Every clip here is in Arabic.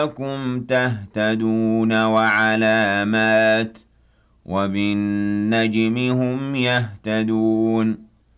لعلكم تهتدون وعلامات وبالنجم هم يهتدون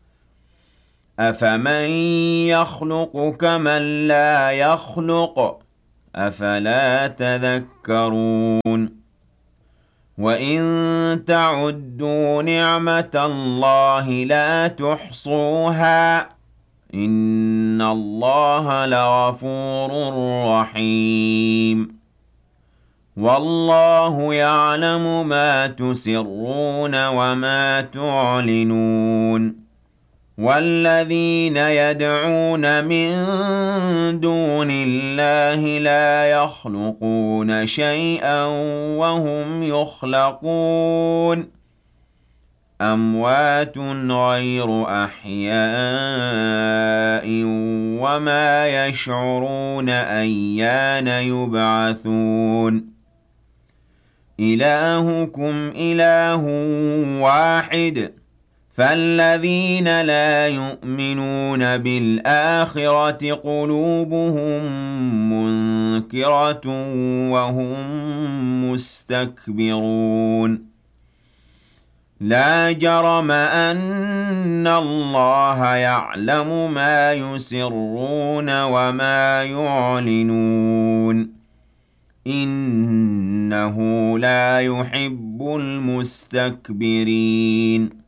أفمن يخلق كمن لا يخلق أفلا تذكرون وَإِن تَعُدُّوا نِعْمَةَ اللَّهِ لَا تُحْصُوهَا ۗ إِنَّ اللَّهَ لَغَفُورٌ رَّحِيمٌ وَاللَّهُ يَعْلَمُ مَا تُسِرُّونَ وَمَا تُعْلِنُونَ وَالَّذِينَ يَدْعُونَ مِن دُونِ اللَّهِ لَا يَخْلُقُونَ شَيْئًا وَهُمْ يُخْلَقُونَ أَمْوَاتٌ غَيْرُ أَحْيَاءٍ وَمَا يَشْعُرُونَ أَيَّانَ يُبْعَثُونَ إِلَٰهُكُمْ إِلَٰهٌ وَاحِدٌ فَالَّذِينَ لَا يُؤْمِنُونَ بِالْآخِرَةِ قُلُوبُهُم مُّنكِرَةٌ وَهُم مُّسْتَكْبِرُونَ لَا جَرَمَ أَنَّ اللَّهَ يَعْلَمُ مَا يُسِرُّونَ وَمَا يُعْلِنُونَ إِنَّهُ لَا يُحِبُّ الْمُسْتَكْبِرِينَ